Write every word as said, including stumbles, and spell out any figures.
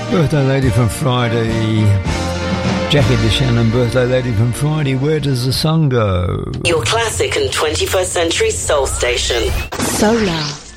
Birthday Lady from Friday. Jackie DeShannon, Birthday Lady from Friday. Where does the sun go? Your classic and twenty-first century soul station. Solar.